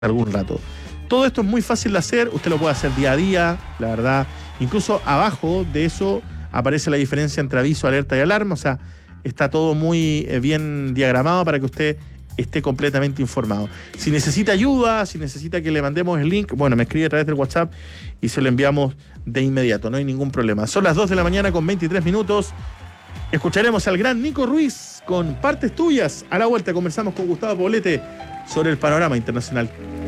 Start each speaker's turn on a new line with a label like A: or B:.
A: algún rato. Todo esto es muy fácil de hacer, usted lo puede hacer día a día, la verdad. Incluso abajo de eso aparece la diferencia entre aviso, alerta y alarma, o sea, está todo muy bien diagramado para que usted esté completamente informado. Si necesita ayuda, si necesita que le mandemos el link, bueno, me escribe a través del WhatsApp y se lo enviamos de inmediato, no hay ningún problema. Son las 2 de la mañana con 23 minutos. Escucharemos al gran Nico Ruiz con Partes Tuyas. A la vuelta conversamos con Gustavo Poblete sobre el panorama internacional.